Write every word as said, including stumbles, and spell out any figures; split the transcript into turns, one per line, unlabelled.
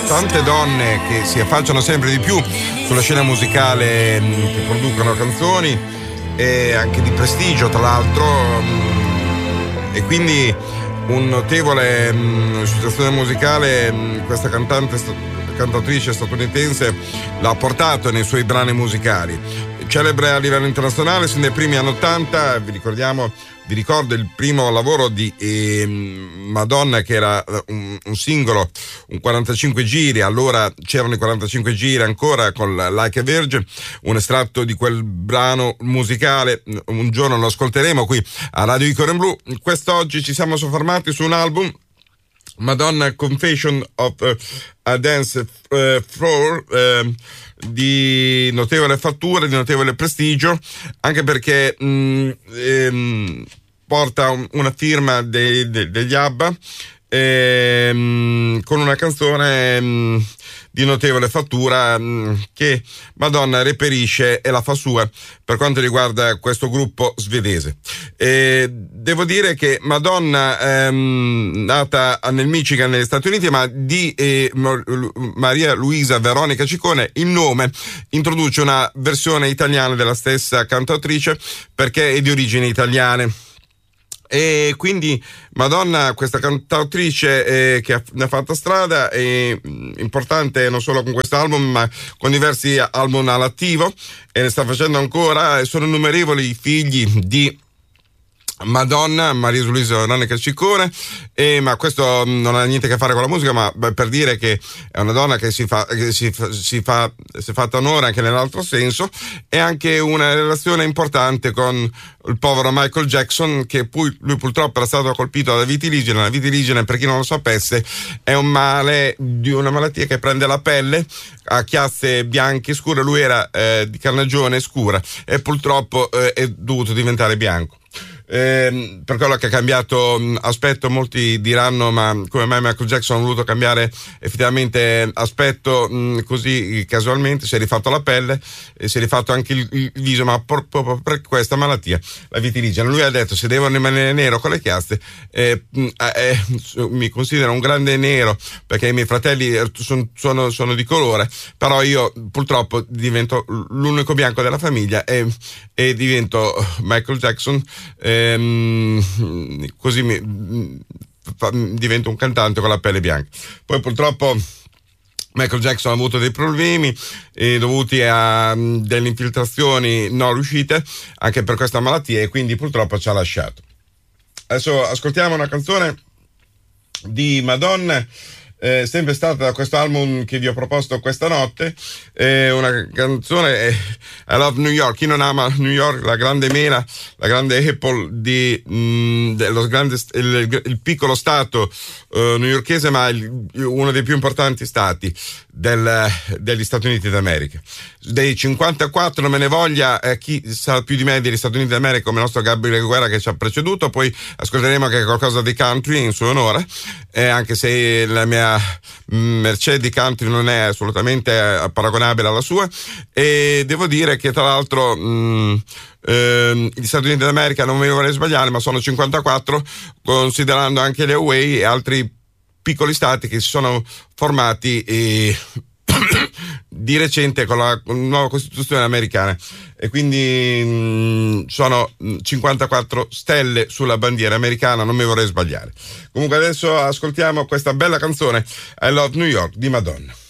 tante donne che si affacciano sempre di più sulla scena musicale, che producono canzoni e anche di prestigio tra l'altro, e quindi un notevole mh, situazione musicale mh, questa cantante cantautrice statunitense l'ha portato nei suoi brani musicali. Celebre a livello internazionale sin dai primi anni ottanta, vi ricordiamo vi ricordo il primo lavoro di eh, Madonna, che era un, un singolo, un quarantacinque giri, allora c'erano i quarantacinque giri ancora con Like a Virgin, un estratto di quel brano musicale, un giorno lo ascolteremo qui a Radio Icaro in Blu. Quest'oggi ci siamo soffermati su un album, Madonna Confession of uh, a Dance uh, Floor, uh, di notevole fattura, di notevole prestigio, anche perché mh, ehm, porta un, una firma de, de, degli ABBA, ehm, con una canzone mh, di notevole fattura mh, che Madonna reperisce e la fa sua per quanto riguarda questo gruppo svedese. E devo dire che Madonna, ehm, nata nel Michigan negli Stati Uniti, ma di eh, Maria Luisa Veronica Ciccone, il nome introduce una versione italiana della stessa cantautrice perché è di origini italiane. E quindi Madonna, questa cantautrice eh, che ha, ne ha fatta strada, è importante non solo con questo album ma con diversi album all'attivo, e ne sta facendo ancora, e sono innumerevoli i figli di Madonna, Maria Luisa Veronica Ciccone, e ma questo non ha niente a che fare con la musica, ma beh, per dire che è una donna che si fa che si fa, si fa si è fatta onore anche nell'altro senso, e anche una relazione importante con il povero Michael Jackson, che poi lui purtroppo era stato colpito da vitiligine. La vitiligine, per chi non lo sapesse, è un male di una malattia che prende la pelle a chiazze bianche scure. Lui era eh, di carnagione scura e purtroppo eh, è dovuto diventare bianco. Eh, per quello che ha cambiato mh, aspetto, molti diranno: ma come mai Michael Jackson ha voluto cambiare effettivamente aspetto mh, così casualmente? Si è rifatto la pelle e si è rifatto anche il, il viso, ma proprio per questa malattia, la vitiligine. Lui ha detto: se devo rimanere nero con le chiazze, eh, mh, eh, mi considero un grande nero perché i miei fratelli sono, sono, sono di colore, però io purtroppo divento l'unico bianco della famiglia e, e divento Michael Jackson. Eh, Ehm, così mi, fa, divento un cantante con la pelle bianca. Poi purtroppo Michael Jackson ha avuto dei problemi eh, dovuti a um, delle infiltrazioni non riuscite anche per questa malattia, e quindi purtroppo ci ha lasciato. Adesso ascoltiamo una canzone di Madonna, Eh, sempre stata da questo album che vi ho proposto questa notte, eh, una canzone, eh, I Love New York. Chi non ama New York, la grande mela, la grande Apple di mh, dello grande, il, il piccolo stato eh, newyorkese, ma il, uno dei più importanti stati del, degli Stati Uniti d'America. Dei cinquantaquattro, non me ne voglia eh, chi sa più di me degli Stati Uniti d'America, come il nostro Gabriele Guerra che ci ha preceduto. Poi ascolteremo anche qualcosa di country in suo onore, eh, anche se la mia Mercedes di country non è assolutamente paragonabile alla sua. E devo dire che tra l'altro mh, eh, gli Stati Uniti d'America, non mi vorrei sbagliare, ma sono cinquantaquattro, considerando anche le Hawaii e altri piccoli stati che si sono formati eh, di recente con la nuova Costituzione americana, e quindi mh, sono cinquantaquattro stelle sulla bandiera americana, non mi vorrei sbagliare. Comunque adesso ascoltiamo questa bella canzone, I Love New York di Madonna.